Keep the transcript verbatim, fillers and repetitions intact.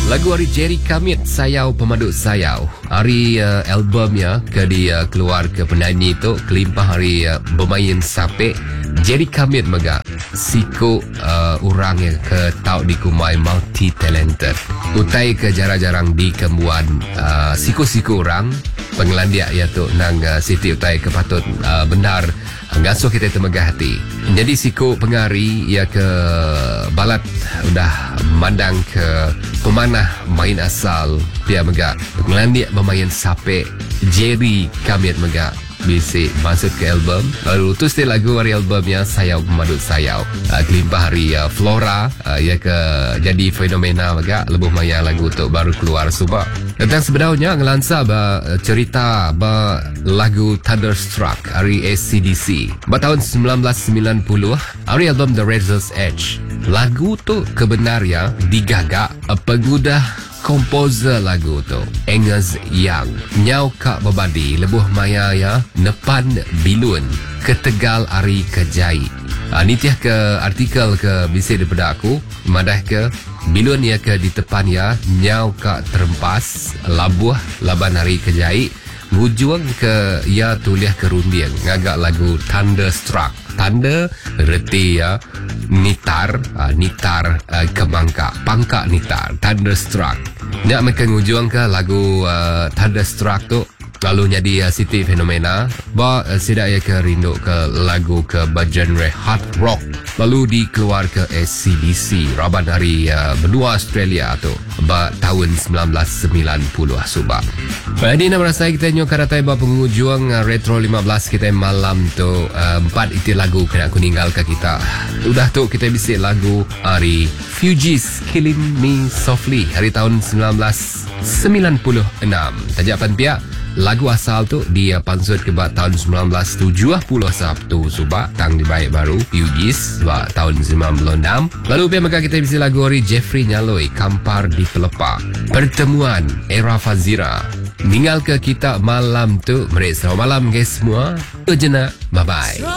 Lagu hari Jerry Kamit, Sayau Pemaduk Sayau. Hari uh, albumnya ke dia uh, keluar ke penyanyi tu kelimpah hari uh, bermain sapek Jerry Kamit mega siko uh, orang yang ke tau di kumai multi talented. Utai ke jarang-jarang di kembuan uh, siko-siko orang pengelandia ya tu nang uh, Siti utai ke patut uh, benar ngasuh kita temegah hati. Jadi siko pengari ya ke balat udah mandang ke pemanah main asal dia mega pengelandia bermain sape Jerry Kamit mega bisa masuk ke album. Lalu tu setiap lagu hari albumnya Sayau Pemaduk Sayau uh, kelimpah hari uh, Flora uh, ya ke jadi fenomena mega lebih maya lagu tu baru keluar semua. Tentang sebenarnya ngelansa ba cerita ba lagu Thunderstruck hari A C D C ba tahun sembilan belas sembilan puluh hari album The Razor's Edge. Lagu tu kebenarnya digagak uh, pengudah komposer lagu tu Angus Young nyau kak babadi lebuh maya ya nepan bilun ke Tegal ari kejai. Uh, ni tiah ke artikel ke bisa daripada aku madah ke bilun ya ke di tepan ya nyau kak terempas labuh laban hari kejai ngujuang ke ya tuliah ke runding ngagak lagu Thunderstruck. Thunder reti ya nitar uh, nitar uh, kebangka pangka nitar Thunderstruck. Nak mereka ngujuang ke lagu uh, Thunderstruck tu lalu jadi uh, Siti fenomena ba uh, sidak ya ke rindu ke lagu ke genre hard rock lalu dikeluar ke A C D C raban hari uh, benua Australia tu ba tahun sembilan belas sembilan puluh subak. Jadi nak merasa kita nyo karatai ba pengujuang uh, retro lima belas kita malam tu uh, empat itu lagu kena aku ninggal ke kita. Udah tu kita bisa lagu hari Fugees Killing Me Softly hari tahun sembilan belas sembilan puluh enam. Tajapan pihak lagu asal tu dia pansut ke tahun sembilan belas tujuh puluh satu subak tang di baik baru Fugees ba tahun sembilan puluh enam. Lalu pihak maka kita bisa lagu hari Jeffrey Nyaloi Kampar di Pelepah. Pertemuan Era Fazira ninggal ke kita malam tu. Mereka selamat malam guys semua. Ujena bye bye.